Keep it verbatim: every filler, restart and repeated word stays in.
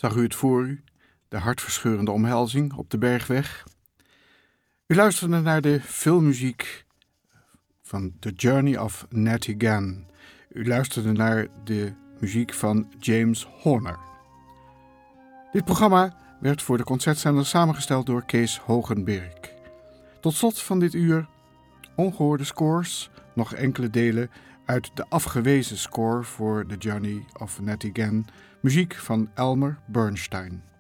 Zag u het voor u, de hartverscheurende omhelzing op de Bergweg? U luisterde naar de filmmuziek van The Journey of Natty Gann. U luisterde naar de muziek van James Horner. Dit programma werd voor de concertzender samengesteld door Kees Hogenberg. Tot slot van dit uur ongehoorde scores, nog enkele delen uit de afgewezen score voor The Journey of Natty Gann, muziek van Elmer Bernstein.